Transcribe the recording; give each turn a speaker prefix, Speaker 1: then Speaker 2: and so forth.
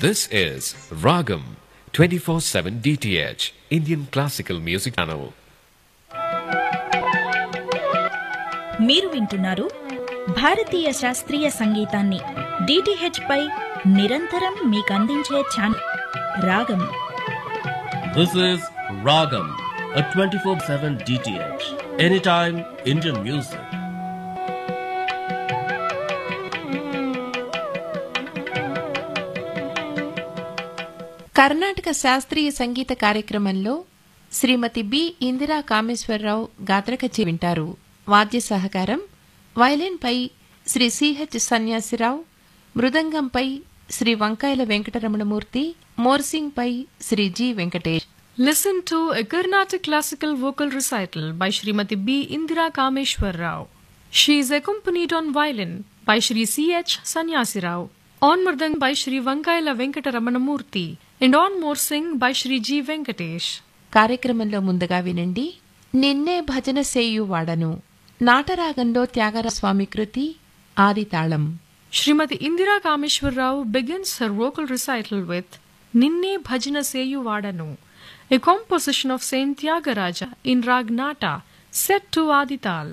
Speaker 1: This is Ragam 24/7 DTH Indian Classical Music Channel.
Speaker 2: మీరు వింటున్నారు భారతీయ శాస్త్రీయ సంగీతాన్ని DTH పై నిరంతరం మీకందించే ఛానల్ రాగం.
Speaker 3: This is Ragam, a 24/7 DTH, anytime Indian music.
Speaker 4: Karnataka శాస్త్రీయ సంగీత కార్యక్రమంలో శ్రీమతి బి ఇందిరా కామేశ్వరరావు గాత్రకచేరి వింటారు. వాద్య సహకారం వయలిన్పై శ్రీ సిహెచ్ సన్యాసిరావు, మృదంగంపై శ్రీ వంకాయల Venkataramanamurthy, మోర్సింగ్పై Shri G Venkatesh.
Speaker 5: Listen to a Carnatic classical vocal recital by Srimati B. Indira Kameshwar Rao. She is accompanied on violin by Shri C.H. Sanyasi Rao, on mridang by Shri Vankaila Venkataramanamurthy, and on morsing by Shri G. Venkatesh.
Speaker 4: కార్యక్రమంలో ముందుగా వినండి నిన్నే భజన సేయువాడను, నాటరాగంలో త్యాగరాజస్వామి కృతి, ఆదితాళం.
Speaker 5: Srimati Indira Kameshwar Rao begins her vocal recital with Ninne Bhajana Seyu Vadanu, a composition of Saint Tyagaraja in Rag Nata, set to Adital.